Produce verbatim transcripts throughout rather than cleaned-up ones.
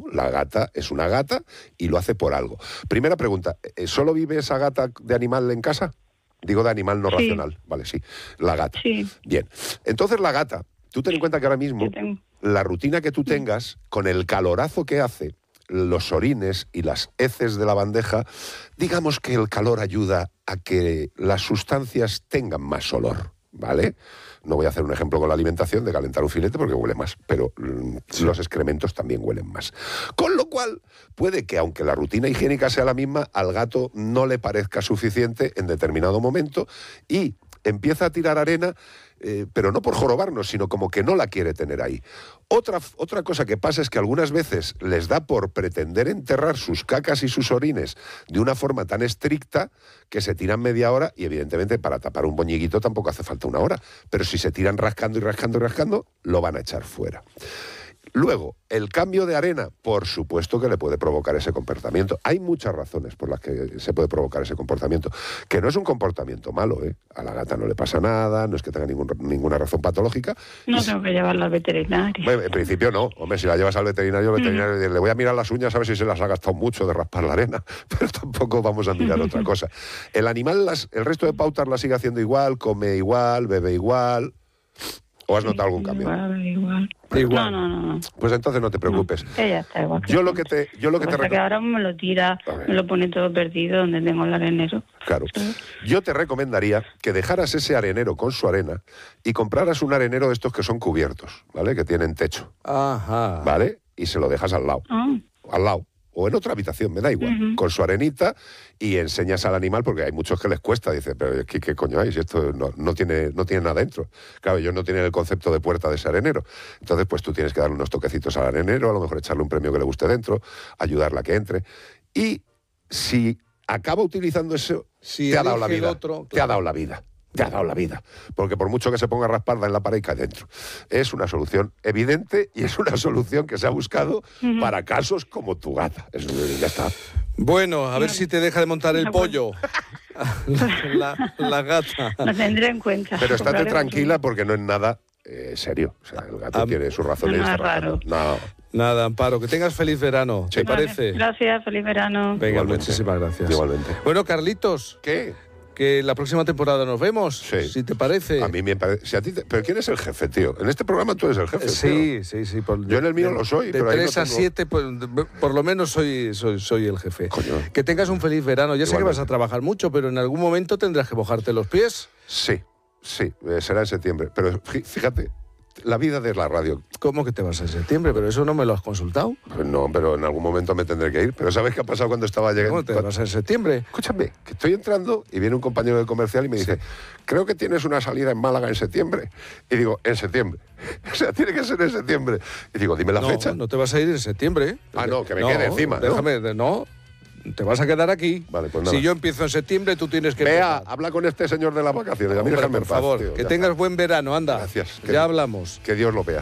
la gata es una gata y lo hace por algo. Primera pregunta, ¿solo vive esa gata de animal en casa? Digo de animal no Sí. racional, vale, sí, la gata. Sí. Bien, entonces la gata, tú ten en cuenta que ahora mismo la rutina que tú tengas, con el calorazo que hace, los orines y las heces de la bandeja, digamos que el calor ayuda a que las sustancias tengan más olor, ¿vale? No voy a hacer un ejemplo con la alimentación de calentar un filete porque huele más, pero mm, sí. los excrementos también huelen más. Con lo cual, puede que aunque la rutina higiénica sea la misma, al gato no le parezca suficiente en determinado momento y empieza a tirar arena, eh, pero no por jorobarnos, sino como que no la quiere tener ahí. Otra, otra cosa que pasa es que algunas veces les da por pretender enterrar sus cacas y sus orines de una forma tan estricta que se tiran media hora y evidentemente para tapar un boñiguito tampoco hace falta una hora, pero si se tiran rascando y rascando y rascando, lo van a echar fuera. Luego, el cambio de arena, por supuesto que le puede provocar ese comportamiento. Hay muchas razones por las que se puede provocar ese comportamiento, que no es un comportamiento malo, ¿eh? A la gata no le pasa nada, no es que tenga ningún, ninguna razón patológica. No tengo que llevarla al veterinario. Bueno, en principio no. Hombre, si la llevas al veterinario, el veterinario mm. le voy a mirar las uñas a ver si se las ha gastado mucho de raspar la arena, pero tampoco vamos a mirar otra cosa. El animal, las, el resto de pautas las sigue haciendo igual, come igual, bebe igual... ¿O has notado algún cambio? Igual, igual. Igual. No, no, no. Pues entonces no te preocupes. No, ella está igual. Yo lo que te, yo lo que te recomiendo. Que ahora me lo tira, me lo pone todo perdido donde tengo el arenero. Claro. ¿Sí? Yo te recomendaría que dejaras ese arenero con su arena y compraras un arenero de estos que son cubiertos, ¿vale? Que tienen techo. Ajá. ¿Vale? Y se lo dejas al lado. Oh. Al lado. O en otra habitación, me da igual, uh-huh. con su arenita y enseñas al animal, porque hay muchos que les cuesta, dice, pero ¿qué, qué coño hay? Si esto no, no, tiene, no tiene nada dentro. Claro, ellos no tienen el concepto de puerta de ese arenero. Entonces, pues tú tienes que darle unos toquecitos al arenero, a lo mejor echarle un premio que le guste dentro, ayudarla a que entre. Y si acaba utilizando eso, si te ha dado la vida. Otro, claro. Te ha dado la vida. Te ha dado la vida, porque por mucho que se ponga a rasparla en la pared cae dentro. Es una solución evidente y es una solución que se ha buscado uh-huh. para casos como tu gata. Eso, ya está. Bueno, a ver si te deja de montar el pollo. la, la, la gata. Lo tendré en cuenta. Pero estate tranquila porque no es nada eh, serio. O sea, el gato ah, tiene sus razones. No es raro. No. Nada, Amparo, que tengas feliz verano. ¿Te sí. parece? Vale, gracias, feliz verano. Venga, igualmente. Muchísimas gracias. Igualmente. Bueno, Carlitos. ¿Qué? Que la próxima temporada nos vemos, sí. si te parece. A mí me parece. Si a ti te... Pero ¿quién es el jefe, tío? En este programa tú eres el jefe. Sí, tío. sí, sí. Por... Yo en el mío de, lo soy. De pero tres no a tengo... siete, pues, por lo menos soy, soy, soy el jefe. Coño. Que tengas un feliz verano. Ya Igualmente. Sé que vas a trabajar mucho, pero en algún momento tendrás que mojarte los pies. Sí, sí, eh, será en septiembre. Pero fíjate. La vida de la radio. ¿Cómo que te vas en septiembre? ¿Pero eso no me lo has consultado? Pues no, pero en algún momento me tendré que ir. Pero ¿sabes qué ha pasado cuando estaba llegando? ¿Cómo te vas en septiembre? Escúchame, que estoy entrando y viene un compañero del comercial y me dice, sí. creo que tienes una salida en Málaga en septiembre. Y digo, ¿en septiembre? O sea, tiene que ser en septiembre. Y digo, dime la no, fecha. No te vas a ir en septiembre. Ah, no, que me no, quede encima. Déjame, ¿no? no. Te vas a quedar aquí. Vale, pues nada. Si yo empiezo en septiembre, tú tienes que... Vea, empezar. habla con este señor de las vacaciones. A mí Hombre, déjame por en paz, favor, tío, que ya tengas está. buen verano, anda. Gracias. Ya que, hablamos. Que Dios lo vea.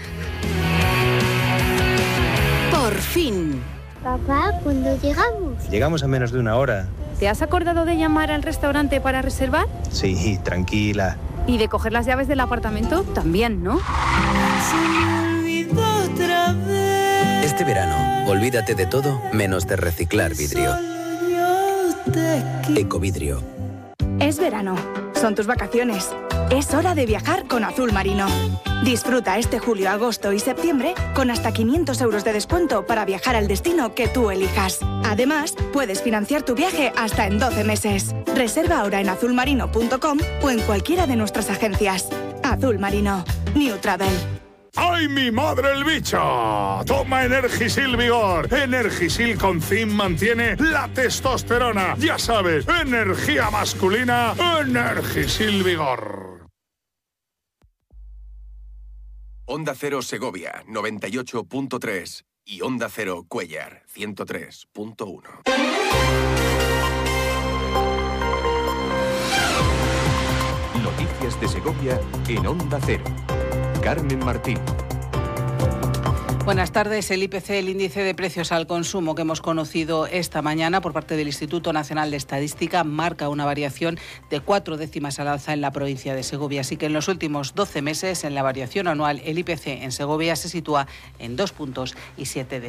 Por fin. Papá, ¿cuándo llegamos? Llegamos a menos de una hora. ¿Te has acordado de llamar al restaurante para reservar? Sí, tranquila. ¿Y de coger las llaves del apartamento? También, ¿no? Se me olvidó otra vez. Este verano, olvídate de todo menos de reciclar vidrio. Ecovidrio. Es verano. Son tus vacaciones. Es hora de viajar con Azul Marino. Disfruta este julio, agosto y septiembre con hasta quinientos euros de descuento para viajar al destino que tú elijas. Además, puedes financiar tu viaje hasta en doce meses. Reserva ahora en azul marino punto com o en cualquiera de nuestras agencias. Azul Marino. New Travel. ¡Ay, mi madre el bicho! Toma Energisil Vigor. Energisil con zinc mantiene la testosterona. Ya sabes, energía masculina, Energisil Vigor. Onda Cero Segovia, noventa y ocho punto tres y Onda Cero Cuéllar, ciento tres punto uno. Noticias de Segovia en Onda Cero. Carmen Martín. Buenas tardes. El I P C, el índice de precios al consumo que hemos conocido esta mañana por parte del Instituto Nacional de Estadística, marca una variación de cuatro décimas al alza en la provincia de Segovia. Así que en los últimos doce meses, en la variación anual, el I P C en Segovia se sitúa en dos puntos y siete décimas.